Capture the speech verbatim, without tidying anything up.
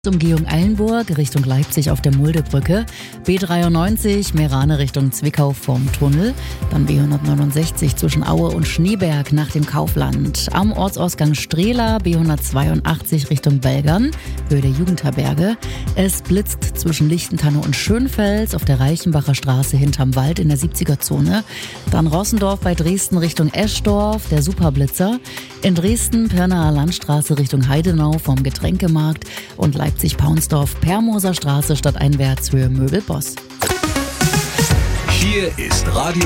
Umgehung Eilenburg Richtung Leipzig auf der Muldebrücke, B dreiundneunzig Meerane Richtung Zwickau vorm Tunnel, dann B hundertneunundsechzig zwischen Aue und Schneeberg nach dem Kaufland, am Ortsausgang Strehla B hundertzweiundachtzig Richtung Belgern, Höhe der Jugendherberge. Es blitzt zwischen Lichtentanne und Schönfels auf der Reichenbacher Straße hinterm Wald in der siebziger-Zone, dann Rossendorf bei Dresden Richtung Eschdorf, der Superblitzer, in Dresden Pirnaer Landstraße Richtung Heidenau vom Getränkemarkt und Leipzig-Paunsdorf, Permoser Straße stadteinwärts Höhe Möbelboss. Hier ist Radio